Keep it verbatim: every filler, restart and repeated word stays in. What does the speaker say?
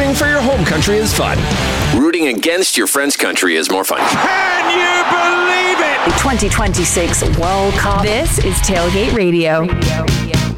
rooting for your home country is fun. Rooting against your friend's country is more fun. Can you believe it? twenty twenty-six World Cup. This is Tailgate Radio.